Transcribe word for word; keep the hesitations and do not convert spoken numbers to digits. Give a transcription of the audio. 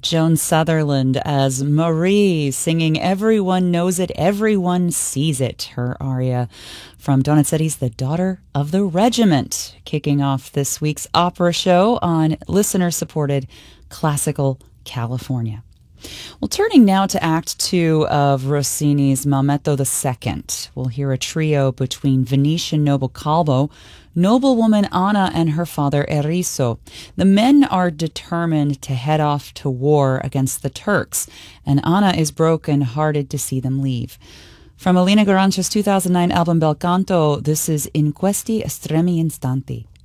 Joan Sutherland as Marie, singing Everyone Knows It, Everyone Sees It, her aria from Donizetti's The Daughter of the Regiment, kicking off this week's opera show on listener-supported Classical California. Well, turning now to Act Two of Rossini's Maometto the Second, we'll hear a trio between Venetian noble Calbo, noblewoman Anna, and her father Eriso. The men are determined to head off to war against the Turks, and Anna is broken-hearted to see them leave. From Alina Garancia's two thousand nine album Bel Canto, this is In Questi Estremi Istanti.